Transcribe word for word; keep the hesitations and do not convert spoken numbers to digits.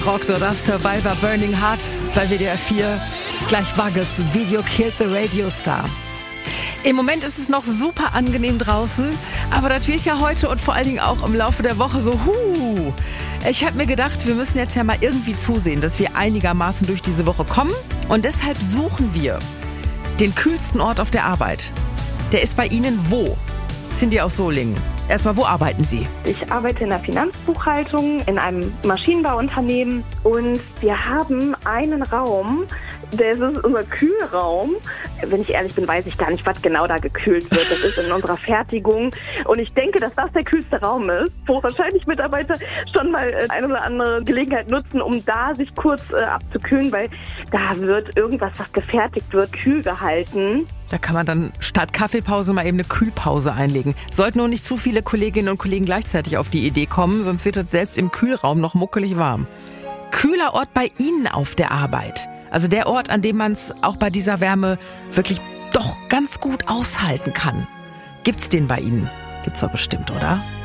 rockt, oder? Survivor Burning Heart bei W D R vier. Gleich Buggles, Video Killed the Radio Star. Im Moment ist es noch super angenehm draußen, aber das wird ja heute und vor allen Dingen auch im Laufe der Woche so, huh. Ich habe mir gedacht, wir müssen jetzt ja mal irgendwie zusehen, dass wir einigermaßen durch diese Woche kommen. Und deshalb suchen wir den kühlsten Ort auf der Arbeit. Der ist bei Ihnen wo? Cindy aus Solingen. Erstmal, wo arbeiten Sie? Ich arbeite in der Finanzbuchhaltung in einem Maschinenbauunternehmen und wir haben einen Raum, das ist unser Kühlraum. Wenn ich ehrlich bin, weiß ich gar nicht, was genau da gekühlt wird. Das ist in unserer Fertigung und ich denke, dass das der kühlste Raum ist, wo wahrscheinlich Mitarbeiter schon mal eine oder andere Gelegenheit nutzen, um da sich kurz äh, abzukühlen, weil da wird irgendwas, was gefertigt wird, kühl gehalten. Da kann man dann statt Kaffeepause mal eben eine Kühlpause einlegen. Sollten nur nicht zu viele Kolleginnen und Kollegen gleichzeitig auf die Idee kommen, sonst wird es selbst im Kühlraum noch muckelig warm. Kühler Ort bei Ihnen auf der Arbeit. Also der Ort, an dem man es auch bei dieser Wärme wirklich doch ganz gut aushalten kann. Gibt's den bei Ihnen? Gibt's doch bestimmt, oder?